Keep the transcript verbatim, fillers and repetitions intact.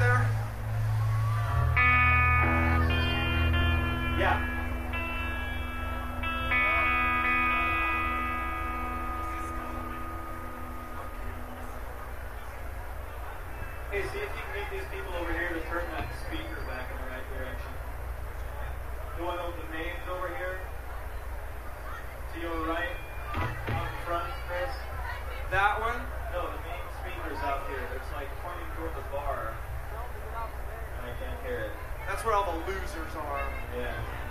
there? Yeah. Hey, see if you can get these people over here to turn that speaker back in the right direction. The one with the names over here. To your right, out in front, Chris. That one? No, the main speaker's out here. It's like pointing toward the bar. And I can't hear it. That's where all the losers are. Yeah.